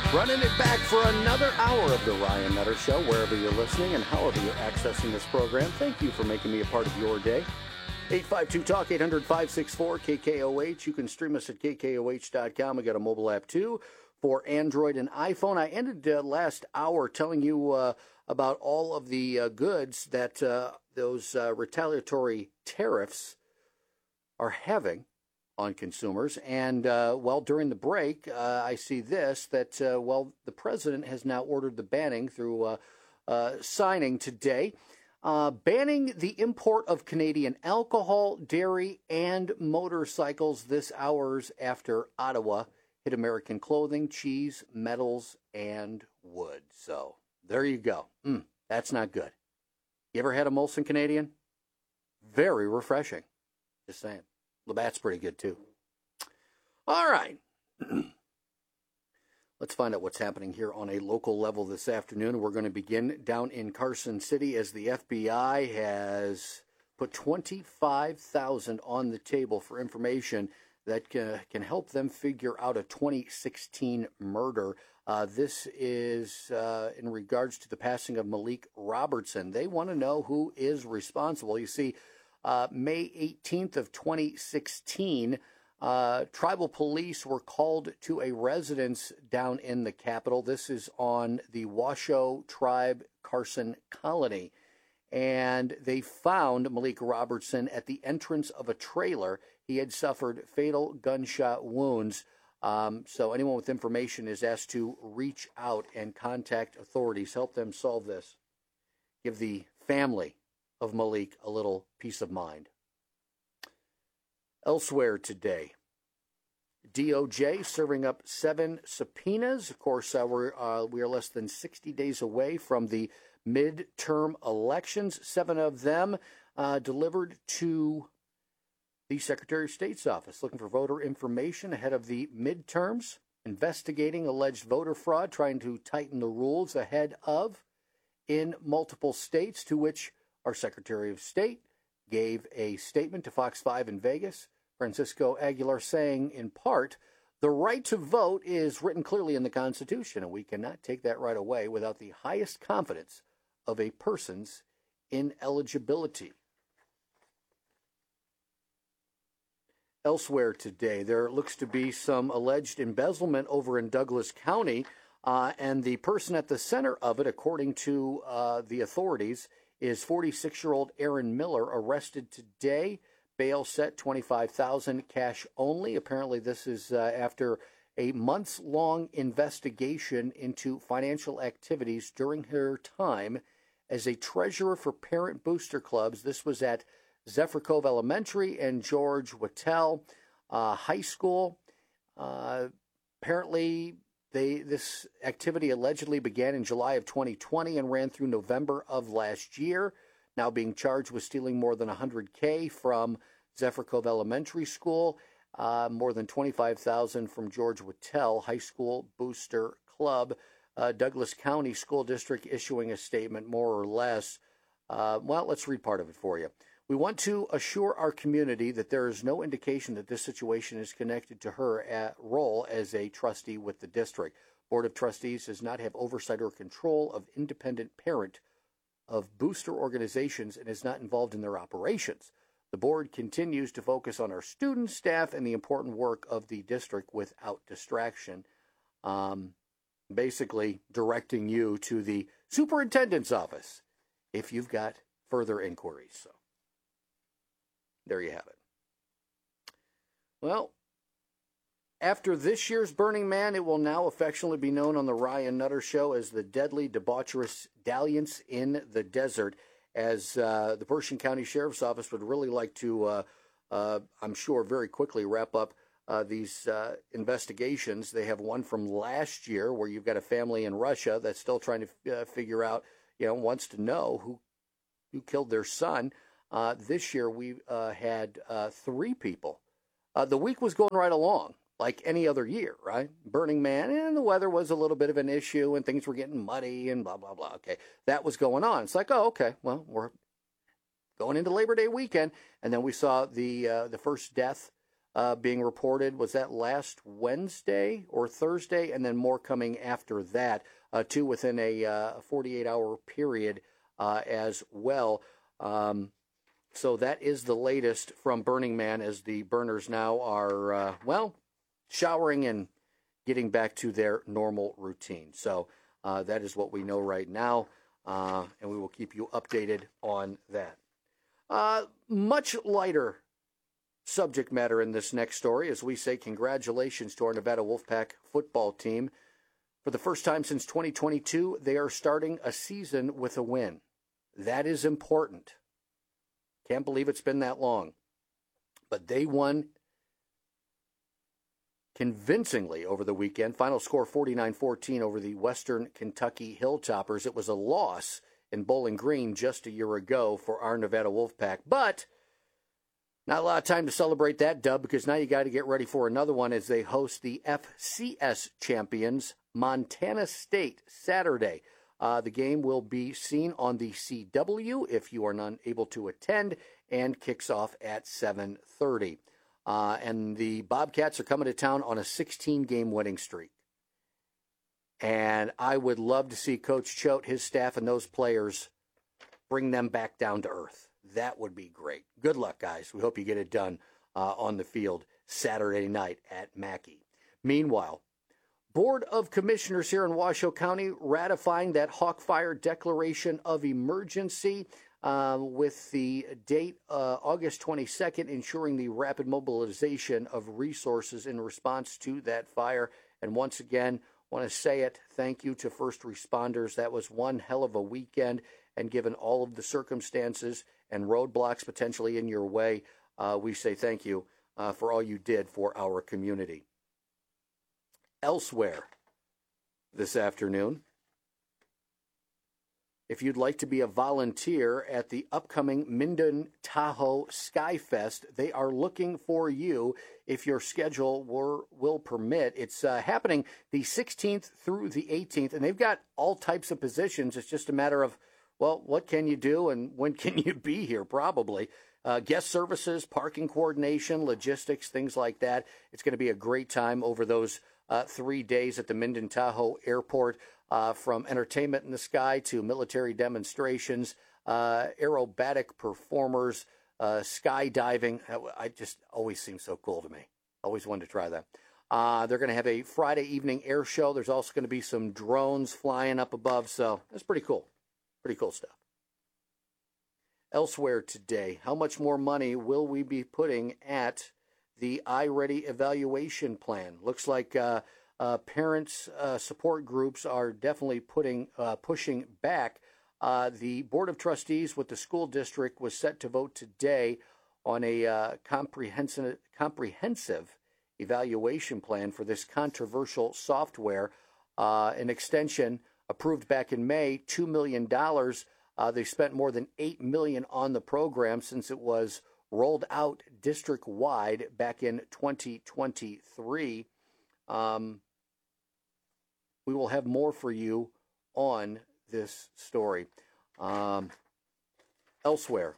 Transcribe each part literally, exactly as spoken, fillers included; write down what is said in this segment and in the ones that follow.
Running it back for another hour of the Ryan Nutter Show, wherever you're listening and however you're accessing this program. Thank you for making me a part of your day. eight five two talk, eight hundred, five six four, K K O H. You can stream us at K K O H dot com. We got a mobile app, too, for Android and iPhone. I ended uh, last hour telling you uh, about all of the uh, goods that uh, those uh, retaliatory tariffs are having on consumers. And, uh, well, during the break, uh, I see this, that, uh, well, the president has now ordered the banning through uh, uh, signing today, uh, banning the import of Canadian alcohol, dairy, and motorcycles this hours after Ottawa hit American clothing, cheese, metals, and wood. So there you go. Mm, that's not good. You ever had a Molson Canadian? Very refreshing. Just saying. Labatt's pretty good, too. All right. Let's find out what's happening here on a local level this afternoon. We're going to begin down in Carson City as the F B I has put twenty-five thousand dollars on the table for information that uh, can help them figure out a twenty sixteen murder. Uh, this is uh, in regards to the passing of Malik Robertson. They want to know who is responsible. You see, Uh, May eighteenth of twenty sixteen, uh, tribal police were called to a residence down in the capital. This is on the Washoe Tribe Carson Colony. And they found Malik Robertson at the entrance of a trailer. He had suffered fatal gunshot wounds. Um, so anyone with information is asked to reach out and contact authorities, help them solve this. Give the family of Malik a little peace of mind. Elsewhere today, D O J serving up seven subpoenas. Of course, uh, we're, uh, we are less than sixty days away from the midterm elections. Seven of them uh, delivered to the Secretary of State's office, looking for voter information ahead of the midterms, investigating alleged voter fraud, trying to tighten the rules ahead of in multiple states, to which our Secretary of State gave a statement to Fox five in Vegas, Francisco Aguilar, saying, in part, the right to vote is written clearly in the Constitution, and we cannot take that right away without the highest confidence of a person's ineligibility. Elsewhere today, there looks to be some alleged embezzlement over in Douglas County, uh, and the person at the center of it, according to uh, the authorities, is forty-six-year-old Aaron Miller, arrested today. Bail set twenty-five thousand dollars, cash only. Apparently, this is uh, after a months-long investigation into financial activities during her time as a treasurer for parent booster clubs. This was at Zephyr Cove Elementary and George Wattell uh, High School. Uh, apparently, They, this activity allegedly began in July of twenty twenty and ran through November of last year. Now being charged with stealing more than one hundred thousand dollars from Zephyr Cove Elementary School, uh, more than twenty-five thousand dollars from George Wattell High School Booster Club. Uh, Douglas County School District issuing a statement, more or less. Uh, well, let's read part of it for you. We want to assure our community that there is no indication that this situation is connected to her at role as a trustee with the district. Board of Trustees does not have oversight or control of independent parent of booster organizations and is not involved in their operations. The board continues to focus on our students, staff, and the important work of the district without distraction. Um, basically directing you to the superintendent's office if you've got further inquiries. So there you have it. Well, after this year's Burning Man, it will now affectionately be known on the Ryan Nutter Show as the deadly debaucherous dalliance in the desert, as uh, the Pershing County Sheriff's Office would really like to, uh, uh, I'm sure, very quickly wrap up uh, these uh, investigations. They have one from last year where you've got a family in Russia that's still trying to uh, figure out, you know, wants to know who who killed their son. Uh, this year we uh, had uh, three people. Uh, the week was going right along, like any other year, right? Burning Man, and the weather was a little bit of an issue, and things were getting muddy, and blah, blah, blah. Okay, that was going on. It's like, oh, okay, well, we're going into Labor Day weekend, and then we saw the uh, the first death uh, being reported. Was that last Wednesday or Thursday? And then more coming after that, uh, two within a uh, forty-eight hour period uh, as well. Um, so that is the latest from Burning Man, as the burners now are, uh, well, showering and getting back to their normal routine. So uh, that is what we know right now, uh, and we will keep you updated on that. Uh, much lighter subject matter in this next story, as we say congratulations to our Nevada Wolfpack football team. For the first time since twenty twenty-two, they are starting a season with a win. That is important. Can't believe it's been that long. But they won convincingly over the weekend. Final score forty-nine fourteen over the Western Kentucky Hilltoppers. It was a loss in Bowling Green just a year ago for our Nevada Wolfpack. But not a lot of time to celebrate that dub, because now you got to get ready for another one as they host the F C S champions, Montana State, Saturday. Uh, the game will be seen on the C W if you are not able to attend, and kicks off at seven thirty. Uh, and the Bobcats are coming to town on a sixteen-game winning streak. And I would love to see Coach Choate, his staff, and those players bring them back down to earth. That would be great. Good luck, guys. We hope you get it done uh, on the field Saturday night at Mackey. Meanwhile, Board of Commissioners here in Washoe County ratifying that Hawkfire Declaration of Emergency uh, with the date uh, August twenty-second, ensuring the rapid mobilization of resources in response to that fire. And once again, want to say it, thank you to first responders. That was one hell of a weekend, and given all of the circumstances and roadblocks potentially in your way, uh, we say thank you uh, for all you did for our community. Elsewhere this afternoon, if you'd like to be a volunteer at the upcoming Minden Tahoe Skyfest, they are looking for you if your schedule were, will permit. It's uh, happening the sixteenth through the eighteenth, and they've got all types of positions. It's just a matter of, well, what can you do and when can you be here, probably. Uh, guest services, parking coordination, logistics, things like that. It's going to be a great time over those uh, three days at the Minden Tahoe Airport, uh, from entertainment in the sky to military demonstrations, uh, aerobatic performers, uh, skydiving. I just always seems so cool to me. Always wanted to try that. Uh, they're going to have a Friday evening air show. There's also going to be some drones flying up above, so that's pretty cool. Pretty cool stuff. Elsewhere today, how much more money will we be putting at the iReady evaluation plan? Looks like uh, uh, parents' uh, support groups are definitely putting uh, pushing back. Uh, the Board of Trustees with the school district was set to vote today on a uh, comprehensive comprehensive evaluation plan for this controversial software. Uh, an extension approved back in May, two million dollars. Uh, they spent more than eight million dollars on the program since it was rolled out district-wide back in twenty twenty-three. Um, we will have more for you on this story. Um, elsewhere,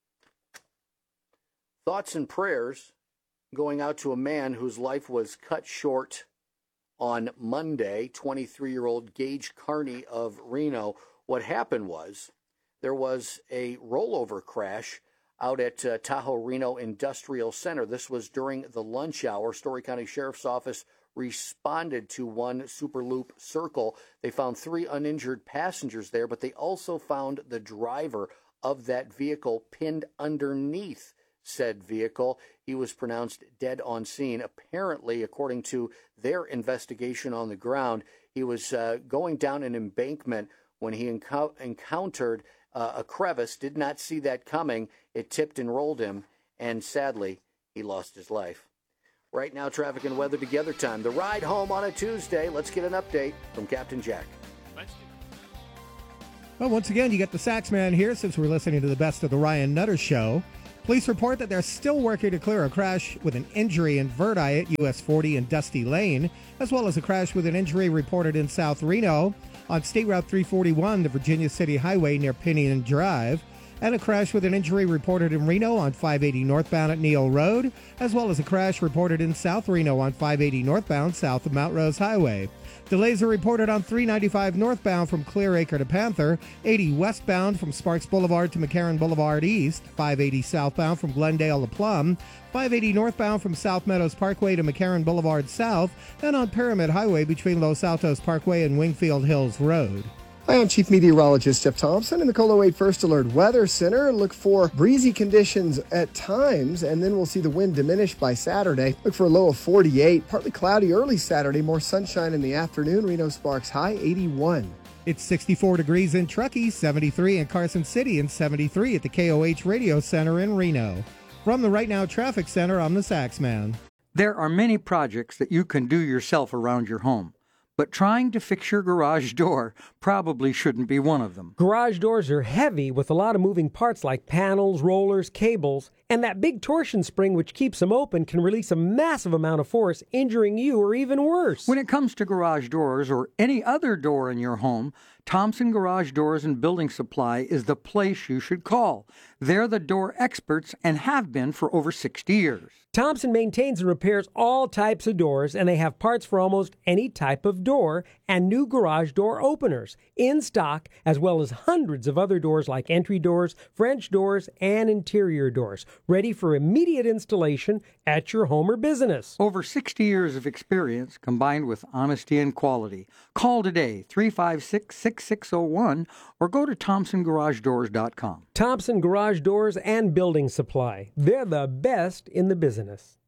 thoughts and prayers going out to a man whose life was cut short on Monday, twenty-three-year-old Gage Carney of Reno. What happened was there was a rollover crash out at uh, Tahoe Reno Industrial Center. This was during the lunch hour. Story County Sheriff's Office responded to one Superloop Circle. They found three uninjured passengers there, but they also found the driver of that vehicle pinned underneath said vehicle. He was pronounced dead on scene. Apparently, according to their investigation on the ground, he was uh, going down an embankment when he enco- encountered uh, a crevice, did not see that coming. It tipped and rolled him, and sadly, he lost his life. Right now, traffic and weather together time. The ride home on a Tuesday. Let's get an update from Captain Jack. Well, once again, you get the Saxman here since we're listening to the best of the Ryan Nutter Show. Police report that they're still working to clear a crash with an injury in Verdi at U S forty and Dusty Lane, as well as a crash with an injury reported in South Reno on State Route three forty-one, the Virginia City Highway near Pinion Drive. and a crash with an injury reported in Reno on five eighty northbound at Neal Road, as well as a crash reported in South Reno on five eighty northbound south of Mount Rose Highway. Delays are reported on three ninety-five northbound from Clear Acre to Panther, eighty westbound from Sparks Boulevard to McCarran Boulevard East, five eighty southbound from Glendale to Plum, five eighty northbound from South Meadows Parkway to McCarran Boulevard South, and on Pyramid Highway between Los Altos Parkway and Wingfield Hills Road. Hi, I'm Chief Meteorologist Jeff Thompson in the KOLO eight First Alert Weather Center. Look for breezy conditions at times, and then we'll see the wind diminish by Saturday. Look for a low of forty-eight. Partly cloudy early Saturday, more sunshine in the afternoon. Reno Sparks high eighty-one. It's sixty-four degrees in Truckee, seventy-three in Carson City, and seventy-three at the K O H Radio Center in Reno. From the Right Now Traffic Center, I'm the Saxman. There are many projects that you can do yourself around your home, but trying to fix your garage door probably shouldn't be one of them. Garage doors are heavy with a lot of moving parts like panels, rollers, cables, and that big torsion spring which keeps them open can release a massive amount of force, injuring you or even worse. When it comes to garage doors or any other door in your home, Thompson Garage Doors and Building Supply is the place you should call. They're the door experts and have been for over sixty years. Thompson maintains and repairs all types of doors, and they have parts for almost any type of door and new garage door openers in stock, as well as hundreds of other doors like entry doors, French doors, and interior doors, ready for immediate installation at your home or business. Over sixty years of experience combined with honesty and quality. Call today, three five six, six six zero one, or go to thompson garage doors dot com. Thompson Garage Doors and Building Supply. They're the best in the business.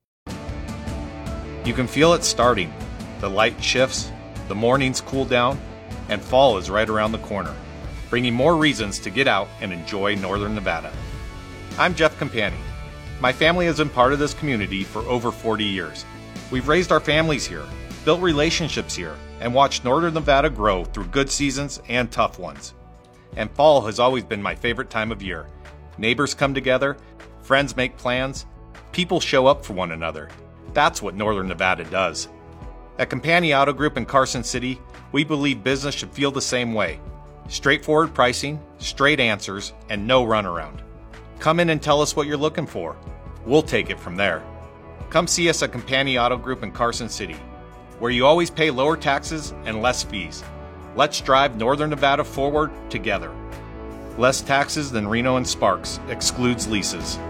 You can feel it starting. The light shifts, the mornings cool down, and fall is right around the corner, bringing more reasons to get out and enjoy Northern Nevada. I'm Jeff Campani. My family has been part of this community for over forty years. We've raised our families here, built relationships here, and watched Northern Nevada grow through good seasons and tough ones. And fall has always been my favorite time of year. Neighbors come together, friends make plans, people show up for one another. That's what Northern Nevada does. At Campani Auto Group in Carson City, we believe business should feel the same way. Straightforward pricing, straight answers, and no runaround. Come in and tell us what you're looking for. We'll take it from there. Come see us at Campani Auto Group in Carson City, where you always pay lower taxes and less fees. Let's drive Northern Nevada forward together. Less taxes than Reno and Sparks, excludes leases.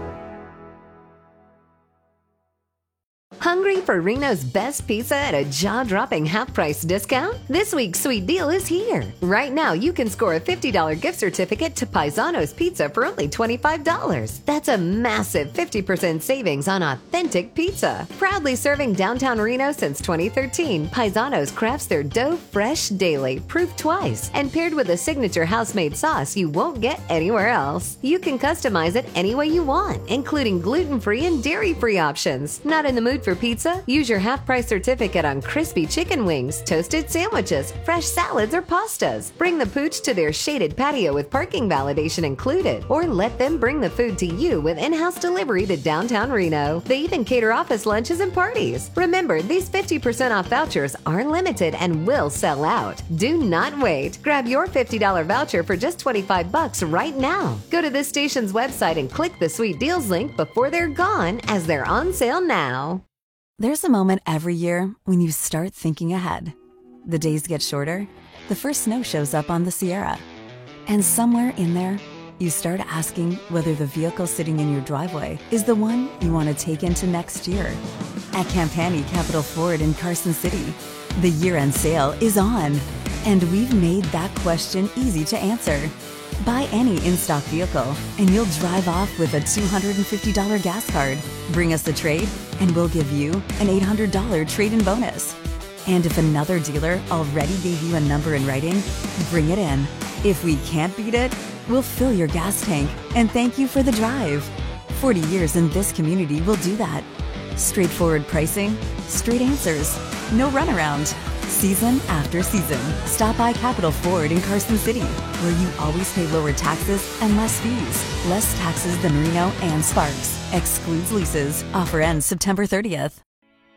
Hungry for Reno's best pizza at a jaw-dropping half-price discount? This week's sweet deal is here. Right now, you can score a fifty dollars gift certificate to Paisano's Pizza for only twenty-five dollars. That's a massive fifty percent savings on authentic pizza. Proudly serving downtown Reno since twenty thirteen, Paisano's crafts their dough fresh daily, proof twice, and paired with a signature house-made sauce you won't get anywhere else. You can customize it any way you want, including gluten-free and dairy-free options. Not in the mood for pizza? Use your half-price certificate on crispy chicken wings, toasted sandwiches, fresh salads, or pastas. Bring the pooch to their shaded patio with parking validation included, or let them bring the food to you with in-house delivery to downtown Reno. They even cater office lunches and parties. Remember, these fifty percent off vouchers are limited and will sell out. Do not wait. Grab your fifty dollars voucher for just twenty-five bucks right now. Go to this station's website and click the Sweet Deals link before they're gone, as they're on sale now. There's a moment every year when you start thinking ahead. The days get shorter, the first snow shows up on the Sierra, and somewhere in there, you start asking whether the vehicle sitting in your driveway is the one you want to take into next year. At Campani Capital Ford in Carson City, the year-end sale is on, and we've made that question easy to answer. Buy any in-stock vehicle, and you'll drive off with a two hundred fifty dollars gas card. Bring us a trade, and we'll give you an eight hundred dollars trade-in bonus. And if another dealer already gave you a number in writing, bring it in. If we can't beat it, we'll fill your gas tank and thank you for the drive. forty years in this community will do that. Straightforward pricing, straight answers, no runaround. Season after season, stop by Capital Ford in Carson City, where you always pay lower taxes and less fees. Less taxes than Reno and Sparks. Excludes leases. Offer ends September thirtieth.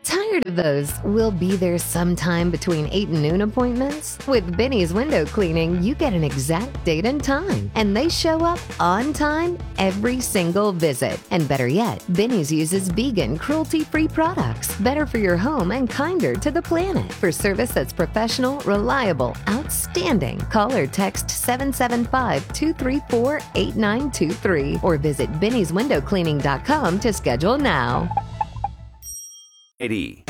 Tired of those "we'll be there sometime between eight and noon" appointments? With Benny's Window Cleaning, you get an exact date and time, and they show up on time every single visit. And better yet, Benny's uses vegan, cruelty-free products, better for your home and kinder to the planet. For service that's professional, reliable, outstanding, call or text seven seven five, two three four, eight nine two three or visit bennys window cleaning dot com to schedule now. Eddie.